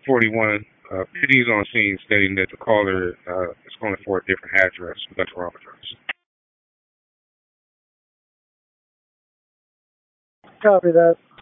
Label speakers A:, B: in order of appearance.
A: 41. PD's on scene stating that the caller is calling for a different address. That's wrong address.
B: Copy that.